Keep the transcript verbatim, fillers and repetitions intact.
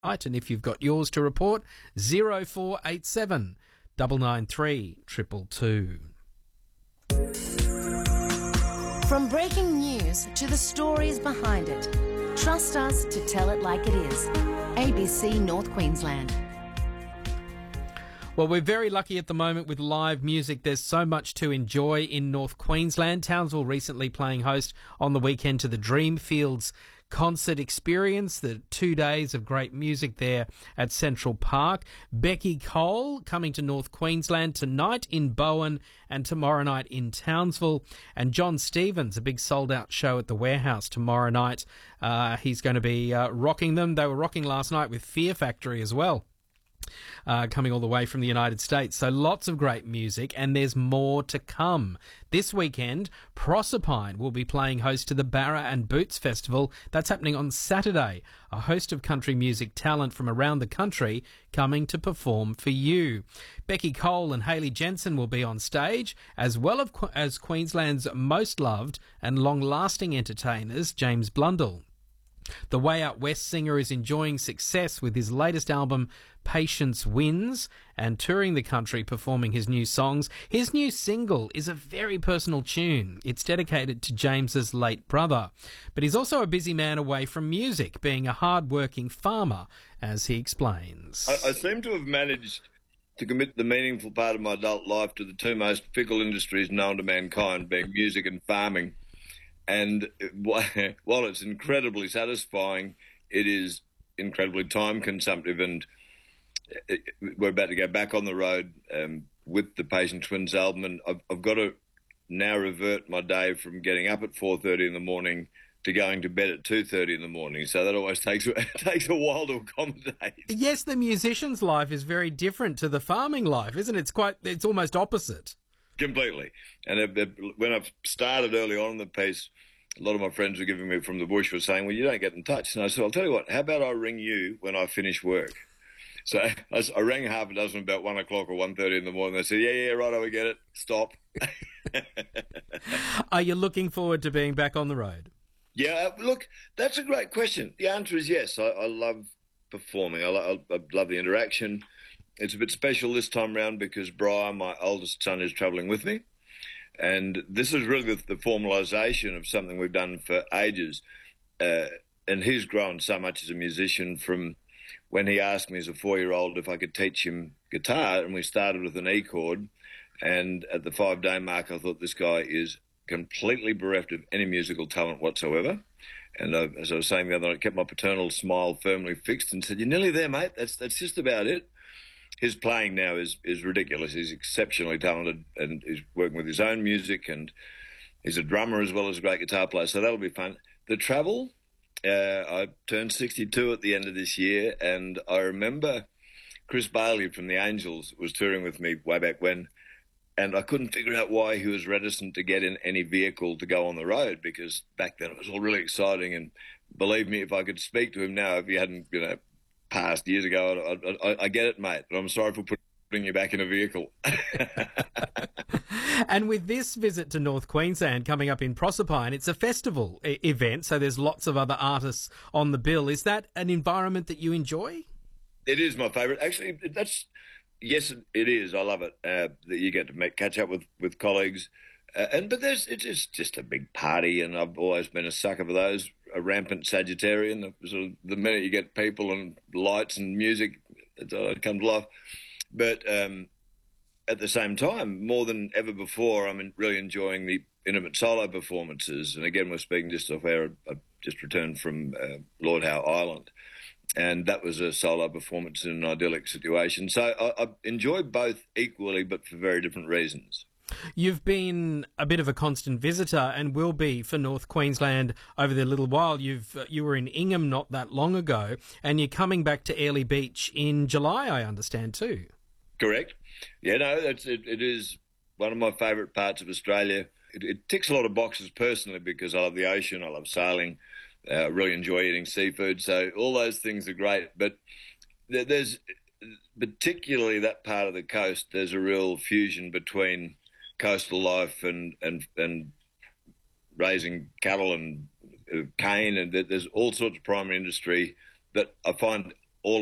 Right, and if you've got yours to report, zero four eight seven nine nine three two two two. From breaking news to the stories behind it, trust us to tell it like it is. A B C North Queensland. Well, we're very lucky at the moment with live music. There's so much to enjoy in North Queensland. Townsville recently playing host on the weekend to the Dreamfields concert experience, the two days of great music there at Central Park. Becky Cole coming to North Queensland tonight in Bowen and tomorrow night in Townsville. And John Stevens, a big sold-out show at the Warehouse tomorrow night. Uh, he's going to be uh, rocking them. They were rocking last night with Fear Factory as well. Uh, coming all the way from the United States. So lots of great music, and there's more to come. This weekend, Proserpine will be playing host to the Barra and Boots Festival. That's happening on Saturday. A host of country music talent from around the country coming to perform for you. Becky Cole and Hayley Jensen will be on stage, as well as Queensland's most loved and long-lasting entertainers, James Blundell. The Way Out West singer is enjoying success with his latest album, Patience Wins, and touring the country performing his new songs. His new single is a very personal tune. It's dedicated to James's late brother. But he's also a busy man away from music, being a hard-working farmer, as he explains. I, I seem to have managed to commit the meaningful part of my adult life to the two most fickle industries known to mankind, being music and farming. And while it's incredibly satisfying, it is incredibly time-consumptive, and we're about to go back on the road um, with the Patience Twins album, and I've, I've got to now revert my day from getting up at four thirty in the morning to going to bed at two thirty in the morning. So that always takes takes a while to accommodate. Yes, the musician's life is very different to the farming life, isn't it? It's quite, it's almost opposite. Completely. And it, it, when I've started early on in the piece, a lot of my friends were giving me from the bush were saying, well, you don't get in touch. And I said, I'll tell you what, how about I ring you when I finish work? So I, I rang half a dozen about one o'clock or one thirty in the morning. They said, yeah, yeah, right, we get it. Stop. Are you looking forward to being back on the road? Yeah, look, that's a great question. The answer is yes. I, I love performing. I, I, I love the interaction. It's a bit special this time round because Brian, my oldest son, is travelling with me. And this is really the, the formalisation of something we've done for ages. Uh, and he's grown so much as a musician from when he asked me as a four-year-old if I could teach him guitar, and we started with an E chord. And at the five-day mark, I thought this guy is completely bereft of any musical talent whatsoever. And I, as I was saying the other night, I kept my paternal smile firmly fixed and said, you're nearly there, mate. That's that's just about it. His playing now is, is ridiculous. He's exceptionally talented and he's working with his own music, and he's a drummer as well as a great guitar player, so that'll be fun. The travel, uh, I turned sixty-two at the end of this year, and I remember Chris Bailey from the Angels was touring with me way back when, and I couldn't figure out why he was reticent to get in any vehicle to go on the road, because back then it was all really exciting, and believe me, if I could speak to him now, if he hadn't, you know, passed years ago, I, I, I get it, mate, but I'm sorry for putting you back in a vehicle. And with this visit to North Queensland coming up in Proserpine, it's a festival e- event, so there's lots of other artists on the bill. Is that an environment that you enjoy? It is my favourite. Actually, that's yes, it is. I love it. Uh, that you get to make, catch up with, with colleagues. Uh, and But there's it's just, just a big party, and I've always been a sucker for those. A rampant Sagittarian. Sort of the minute you get people and lights and music, it, uh, it comes to life. But um, at the same time, more than ever before, I'm really enjoying the intimate solo performances. And again, we're speaking just off air. I just returned from uh, Lord Howe Island, and that was a solo performance in an idyllic situation. So I, I enjoy both equally, but for very different reasons. You've been a bit of a constant visitor and will be for North Queensland over the little while. You've uh, you were in Ingham not that long ago, and you're coming back to Airlie Beach in July, I understand, too. Correct. Yeah, no, it's, it, it is one of my favourite parts of Australia. It, it ticks a lot of boxes personally because I love the ocean, I love sailing, uh, I really enjoy eating seafood, so all those things are great. But there, there's, particularly that part of the coast, there's a real fusion between coastal life and and and raising cattle and uh, cane, and there's all sorts of primary industry that I find